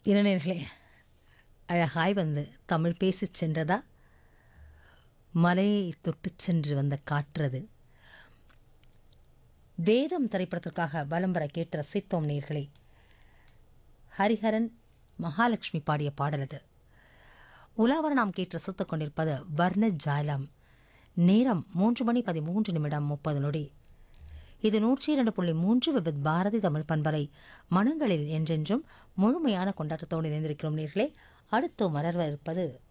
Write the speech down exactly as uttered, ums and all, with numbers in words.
இளைஞர்களே, அழகாய் வந்து தமிழ் பேசிச் சென்றதா? மலையை தொட்டுச் சென்று வந்த காற்றது. வேதம் திரைப்படத்திற்காக வலம் வர கேட்டு ரசித்தோம் நேர்களே. ஹரிஹரன் மகாலட்சுமி பாடிய பாடல் அது. உலாவர நாம் கேட்டு ரசித்துக் கொண்டிருப்பது வர்ண ஜாலம். நேரம் மூன்று மணி பதிமூன்று நிமிடம் முப்பது நொடி. இது நூற்றி இரண்டு புள்ளி மூன்று விபத் பாரதி தமிழ் பண்பலை. மனங்களில் என்றென்றும் முழுமையான கொண்டாட்டத்தோடு இணைந்திருக்கிறோம் நேர்களே. அடுத்து மலர்வ இருப்பது